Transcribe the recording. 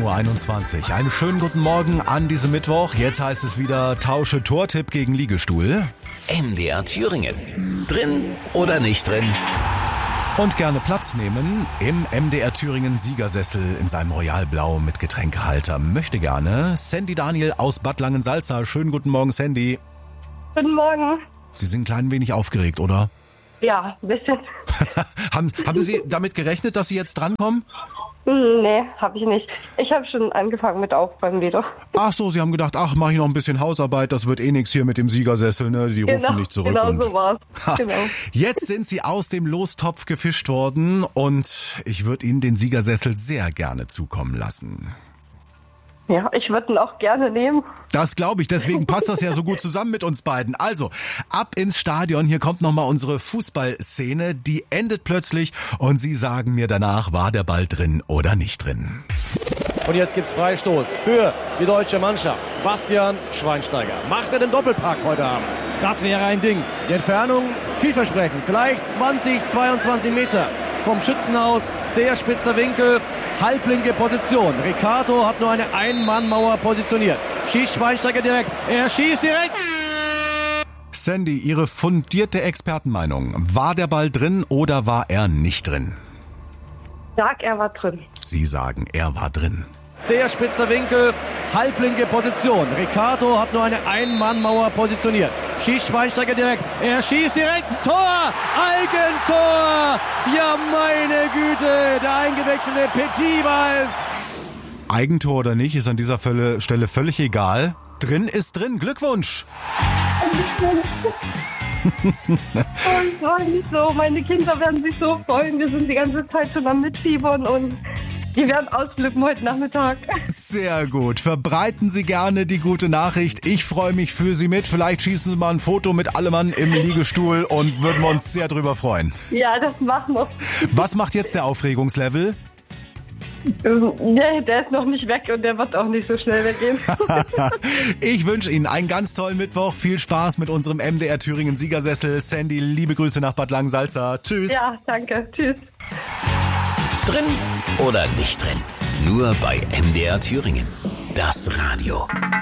7:21 Uhr. Einen schönen guten Morgen an diesem Mittwoch. Jetzt heißt es wieder Tausche Tortipp gegen Liegestuhl. MDR Thüringen. Drin oder nicht drin? Und gerne Platz nehmen im MDR Thüringen Siegersessel in seinem Royalblau mit Getränkehalter. Möchte gerne Sandy Daniel aus Bad Langensalza. Schönen guten Morgen, Sandy. Guten Morgen. Sie sind ein klein wenig aufgeregt, oder? Ja, ein bisschen. Haben Sie damit gerechnet, dass Sie jetzt drankommen? Nee, habe ich nicht. Ich habe schon angefangen mit Aufräumen wieder. Ach so, Sie haben gedacht, mache ich noch ein bisschen Hausarbeit, das wird eh nichts hier mit dem Siegersessel, ne? Die rufen nicht zurück. Genau so war's. Genau. Jetzt sind Sie aus dem Lostopf gefischt worden und ich würde Ihnen den Siegersessel sehr gerne zukommen lassen. Ja, ich würde ihn auch gerne nehmen. Das glaube ich, deswegen passt das ja so gut zusammen mit uns beiden. Also, ab ins Stadion, hier kommt nochmal unsere Fußballszene, die endet plötzlich und Sie sagen mir danach, war der Ball drin oder nicht drin. Und jetzt gibt's Freistoß für die deutsche Mannschaft. Bastian Schweinsteiger. Macht er den Doppelpack heute Abend? Das wäre ein Ding. Die Entfernung vielversprechend. Vielleicht 20, 22 Meter vom Schützenhaus. Sehr spitzer Winkel. Halblinke Position. Ricardo hat nur eine Ein-Mann-Mauer positioniert. Schießt Schweinsteiger direkt. Er schießt direkt. Sandy, Ihre fundierte Expertenmeinung. War der Ball drin oder war er nicht drin? Sag, er war drin. Sie sagen, er war drin. Sehr spitzer Winkel, halblinke Position. Ricardo hat nur eine Ein-Mann-Mauer positioniert. Schießt Schweinsteiger direkt. Er schießt direkt. Tor! Eigentor! Ja, meine Güte, der eingewechselte Petit war es. Eigentor oder nicht, ist an dieser Stelle völlig egal. Drin ist drin. Glückwunsch! Ich freue mich so. Meine Kinder werden sich so freuen. Wir sind die ganze Zeit schon am Mitfiebern und die werden ausflippen heute Nachmittag. Sehr gut. Verbreiten Sie gerne die gute Nachricht. Ich freue mich für Sie mit. Vielleicht schießen Sie mal ein Foto mit Allemann im Liegestuhl und würden wir uns sehr drüber freuen. Ja, das machen wir. Was macht jetzt der Aufregungslevel? Nee, der ist noch nicht weg und der wird auch nicht so schnell weggehen. Ich wünsche Ihnen einen ganz tollen Mittwoch. Viel Spaß mit unserem MDR Thüringen Siegersessel. Sandy, liebe Grüße nach Bad Langensalza. Tschüss. Ja, danke. Tschüss. Drin oder nicht drin? Nur bei MDR Thüringen. Das Radio.